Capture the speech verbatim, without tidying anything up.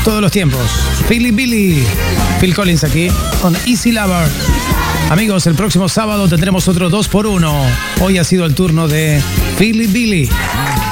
todos los tiempos. Philly Billy, Phil Collins aquí con Easy Lover. Amigos, el próximo sábado tendremos otro dos por uno. Hoy ha sido el turno de Philly Billy.